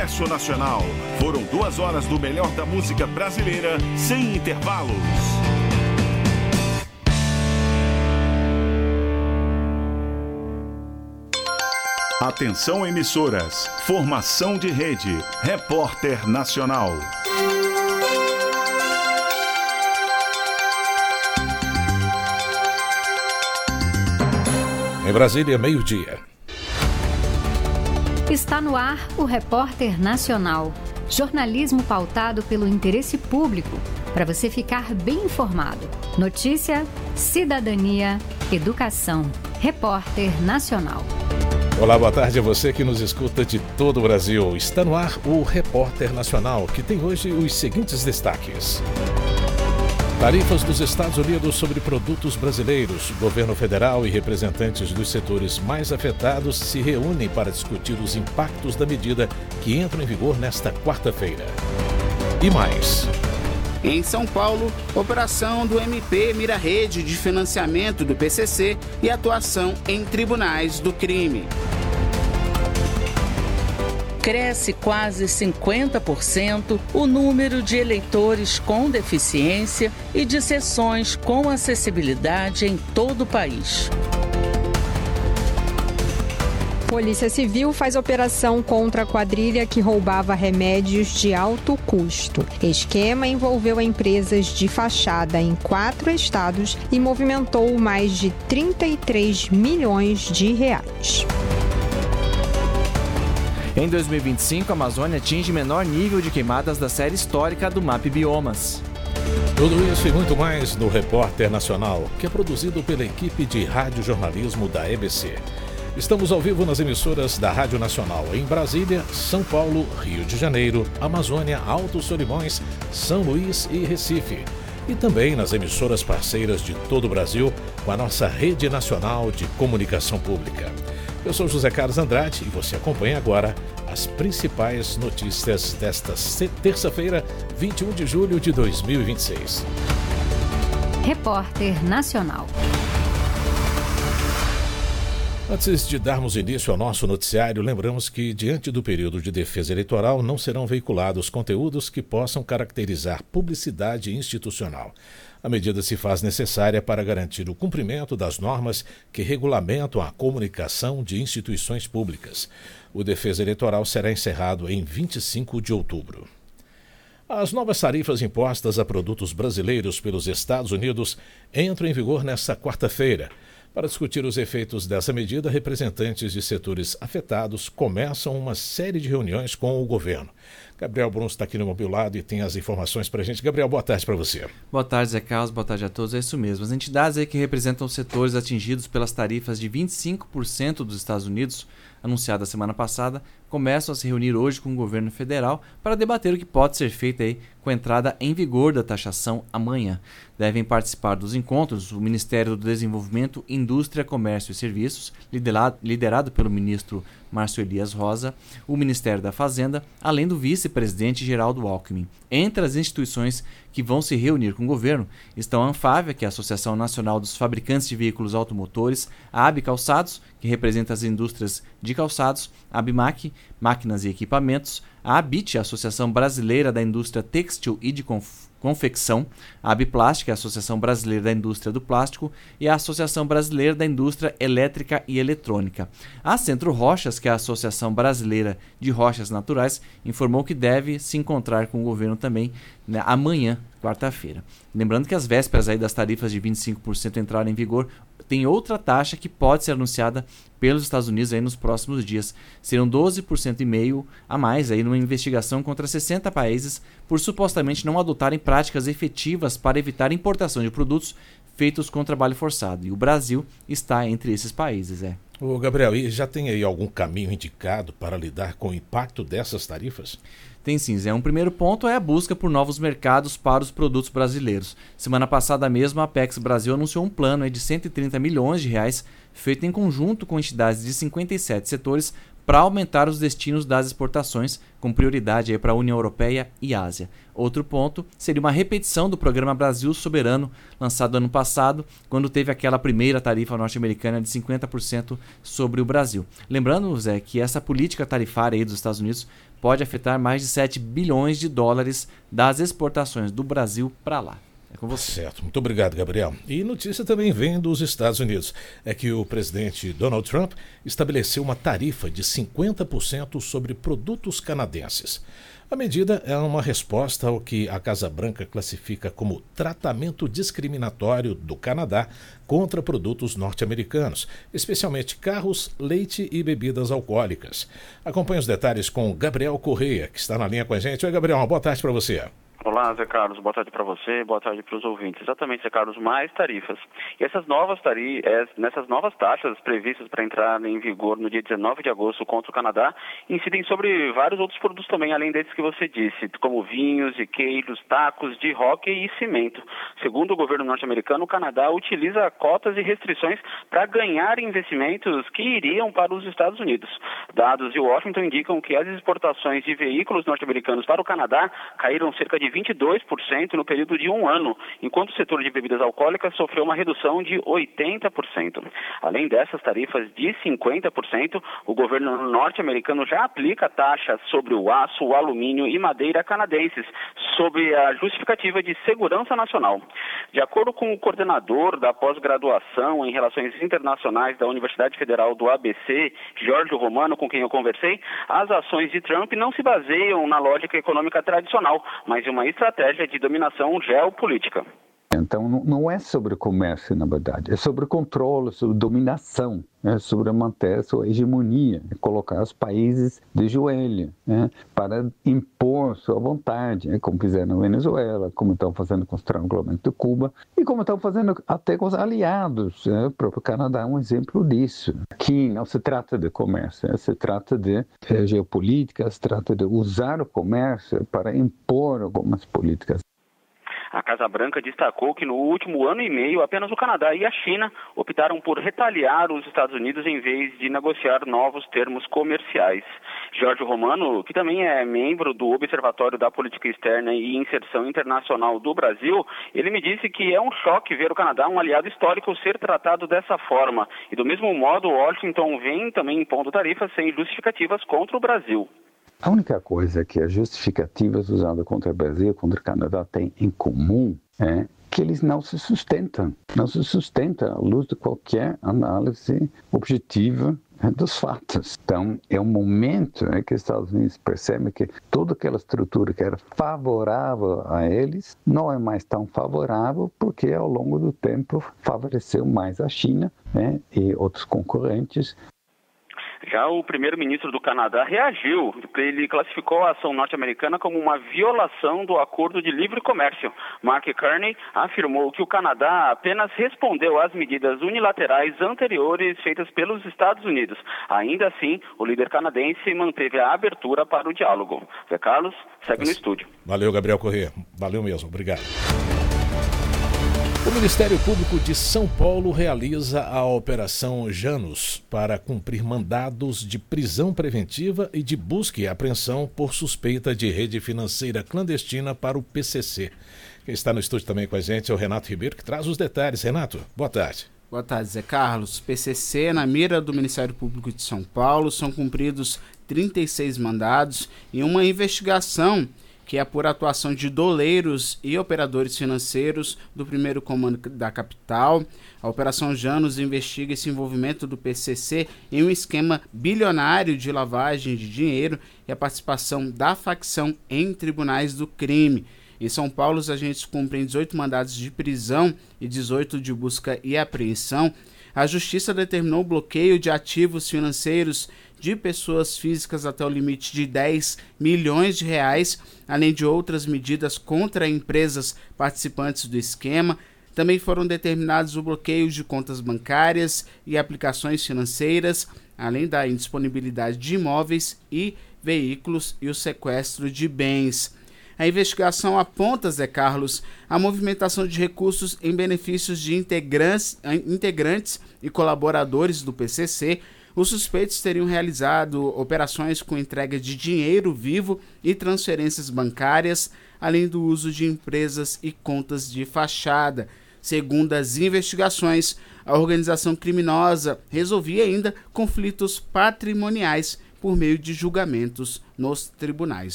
sucesso nacional. Foram 2 horas do melhor da música brasileira, sem intervalos. Atenção, emissoras. Formação de rede. Repórter Nacional. Em Brasília, meio-dia. Está no ar o Repórter Nacional. Jornalismo pautado pelo interesse público, para você ficar bem informado. Notícia, cidadania, educação. Repórter Nacional. Olá, boa tarde a você que nos escuta de todo o Brasil. Está no ar o Repórter Nacional, que tem hoje os seguintes destaques. Tarifas dos Estados Unidos sobre produtos brasileiros. Governo federal e representantes dos setores mais afetados se reúnem para discutir os impactos da medida que entra em vigor nesta quarta-feira. E mais. Em São Paulo, operação do MP mira rede de financiamento do PCC e atuação em tribunais do crime. Cresce quase 50% o número de eleitores com deficiência e de sessões com acessibilidade em todo o país. Polícia Civil faz operação contra a quadrilha que roubava remédios de alto custo. Esquema envolveu empresas de fachada em 4 estados e movimentou mais de 33 milhões de reais. Em 2025, a Amazônia atinge menor nível de queimadas da série histórica do MAP Biomas. Tudo isso e muito mais no Repórter Nacional, que é produzido pela equipe de radiojornalismo da EBC. Estamos ao vivo nas emissoras da Rádio Nacional em Brasília, São Paulo, Rio de Janeiro, Amazônia, Alto Solimões, São Luís e Recife. E também nas emissoras parceiras de todo o Brasil, com a nossa Rede Nacional de Comunicação Pública. Eu sou José Carlos Andrade e você acompanha agora as principais notícias desta terça-feira, 21 de julho de 2026. Repórter Nacional. Antes de darmos início ao nosso noticiário, lembramos que, diante do período de defesa eleitoral, não serão veiculados conteúdos que possam caracterizar publicidade institucional. A medida se faz necessária para garantir o cumprimento das normas que regulamentam a comunicação de instituições públicas. O defesa eleitoral será encerrado em 25 de outubro. As novas tarifas impostas a produtos brasileiros pelos Estados Unidos entram em vigor nesta quarta-feira. Para discutir os efeitos dessa medida, representantes de setores afetados começam uma série de reuniões com o governo. Gabriel Bruns está aqui no meu lado e tem as informações para a gente. Gabriel, boa tarde para você. Boa tarde, Zé Carlos. Boa tarde a todos. É isso mesmo. As entidades aí que representam os setores atingidos pelas tarifas de 25% dos Estados Unidos, anunciada semana passada, começam a se reunir hoje com o governo federal para debater o que pode ser feito aí com a entrada em vigor da taxação amanhã. Devem participar dos encontros o Ministério do Desenvolvimento, Indústria, Comércio e Serviços, liderado pelo ministro Márcio Elias Rosa, o Ministério da Fazenda, além do vice-presidente Geraldo Alckmin. Entre as instituições que vão se reunir com o governo estão a Anfávia, que é a Associação Nacional dos Fabricantes de Veículos Automotores, a AB Calçados, que representa as indústrias de calçados, a ABMAC, Máquinas e Equipamentos, a ABIT, a Associação Brasileira da Indústria Têxtil e de Confecção, a ABPLAST, a Associação Brasileira da Indústria do Plástico, e a Associação Brasileira da Indústria Elétrica e Eletrônica. A Centro Rochas, que é a Associação Brasileira de Rochas Naturais, informou que deve se encontrar com o governo também, né, amanhã, quarta-feira. Lembrando que as vésperas aí das tarifas de 25% entrarem em vigor, tem outra taxa que pode ser anunciada pelos Estados Unidos aí nos próximos dias. Serão 12,5% a mais aí numa investigação contra 60 países por supostamente não adotarem práticas efetivas para evitar importação de produtos feitos com trabalho forçado. E o Brasil está entre esses países. Ô Gabriel, e já tem aí algum caminho indicado para lidar com o impacto dessas tarifas? Tem sim, Zé. Um primeiro ponto é a busca por novos mercados para os produtos brasileiros. Semana passada mesmo, a Apex Brasil anunciou um plano de 130 milhões de reais feito em conjunto com entidades de 57 setores para aumentar os destinos das exportações, com prioridade para a União Europeia e Ásia. Outro ponto seria uma repetição do programa Brasil Soberano, lançado ano passado, quando teve aquela primeira tarifa norte-americana de 50% sobre o Brasil. Lembrando, Zé, que essa política tarifária aí dos Estados Unidos pode afetar mais de 7 bilhões de dólares das exportações do Brasil para lá. É com você. Certo, muito obrigado, Gabriel. E notícia também vem dos Estados Unidos. É que o presidente Donald Trump estabeleceu uma tarifa de 50% sobre produtos canadenses. A medida é uma resposta ao que a Casa Branca classifica como tratamento discriminatório do Canadá contra produtos norte-americanos, especialmente carros, leite e bebidas alcoólicas. Acompanhe os detalhes com Gabriel Correia, que está na linha com a gente. Oi, Gabriel, uma boa tarde para você. Olá, Zé Carlos, boa tarde para você, boa tarde para os ouvintes. Exatamente, Zé Carlos, mais tarifas. E nessas novas taxas previstas para entrar em vigor no dia 19 de agosto contra o Canadá, incidem sobre vários outros produtos também, além desses que você disse, como vinhos e queijos, tacos de hóquei e cimento. Segundo o governo norte-americano, o Canadá utiliza cotas e restrições para ganhar investimentos que iriam para os Estados Unidos. Dados de Washington indicam que as exportações de veículos norte-americanos para o Canadá caíram cerca de 22% no período de um ano, enquanto o setor de bebidas alcoólicas sofreu uma redução de 80%. Além dessas tarifas de 50%, o governo norte-americano já aplica taxas sobre o aço, o alumínio e madeira canadenses, sob a justificativa de segurança nacional. De acordo com o coordenador da pós-graduação em Relações Internacionais da Universidade Federal do ABC, Jorge Romano, com quem eu conversei, as ações de Trump não se baseiam na lógica econômica tradicional, mas em uma estratégia de dominação geopolítica. Então, não é sobre comércio, na verdade, é sobre controle, sobre dominação, sobre manter a sua hegemonia, colocar os países de joelho, para impor sua vontade, como fizeram na Venezuela, como estão fazendo com o estrangulamento de Cuba e como estão fazendo até com os aliados. O próprio Canadá é um exemplo disso. Aqui não se trata de comércio, se trata de geopolítica, se trata de usar o comércio para impor algumas políticas. A Casa Branca destacou que no último ano e meio, apenas o Canadá e a China optaram por retaliar os Estados Unidos em vez de negociar novos termos comerciais. Jorge Romano, que também é membro do Observatório da Política Externa e Inserção Internacional do Brasil, ele me disse que é um choque ver o Canadá, um aliado histórico, ser tratado dessa forma. E do mesmo modo, Washington vem também impondo tarifas sem justificativas contra o Brasil. A única coisa que as justificativas usadas contra o Brasil e contra o Canadá têm em comum é que eles não se sustentam à luz de qualquer análise objetiva dos fatos. Então, é um momento que os Estados Unidos percebem que toda aquela estrutura que era favorável a eles não é mais tão favorável porque, ao longo do tempo, favoreceu mais a China e outros concorrentes. Já o primeiro-ministro do Canadá reagiu. Ele classificou a ação norte-americana como uma violação do Acordo de Livre Comércio. Mark Carney afirmou que o Canadá apenas respondeu às medidas unilaterais anteriores feitas pelos Estados Unidos. Ainda assim, o líder canadense manteve a abertura para o diálogo. Zé Carlos, segue no estúdio. Valeu, Gabriel Corrêa. Valeu mesmo. Obrigado. O Ministério Público de São Paulo realiza a Operação Janus para cumprir mandados de prisão preventiva e de busca e apreensão por suspeita de rede financeira clandestina para o PCC. Quem está no estúdio também com a gente é o Renato Ribeiro, que traz os detalhes. Renato, boa tarde. Boa tarde, Zé Carlos. PCC na mira do Ministério Público de São Paulo. São cumpridos 36 mandados em uma investigação que é por atuação de doleiros e operadores financeiros do primeiro comando da capital. A Operação Janus investiga esse envolvimento do PCC em um esquema bilionário de lavagem de dinheiro e a participação da facção em tribunais do crime. Em São Paulo, os agentes cumprem 18 mandados de prisão e 18 de busca e apreensão. A Justiça determinou o bloqueio de ativos financeiros de pessoas físicas até o limite de 10 milhões de reais, além de outras medidas contra empresas participantes do esquema. Também foram determinados o bloqueio de contas bancárias e aplicações financeiras, além da indisponibilidade de imóveis e veículos e o sequestro de bens. A investigação aponta, Zé Carlos, a movimentação de recursos em benefícios de integrantes e colaboradores do PCC, Os suspeitos teriam realizado operações com entrega de dinheiro vivo e transferências bancárias, além do uso de empresas e contas de fachada. Segundo as investigações, a organização criminosa resolvia ainda conflitos patrimoniais por meio de julgamentos nos tribunais.